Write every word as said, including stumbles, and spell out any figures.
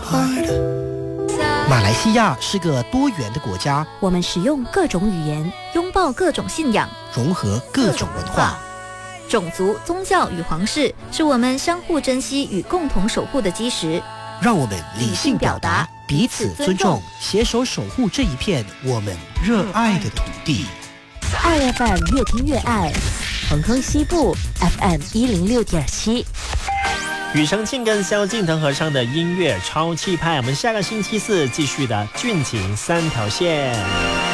马来西亚是个多元的国家， 我们使用各种语言，拥抱各种信仰， 融合各种文化。 种族、宗教与皇室是我们相互珍惜与共同守护的基石。 让我们理性表达，彼此尊重，携手守护这一片我们热爱的土地。 爱 F M 越听越爱，恒亨西部 F M 一零六点七。 庾澄庆跟萧敬腾合唱的音乐超气派，我们下个星期四继续的俊情三条线。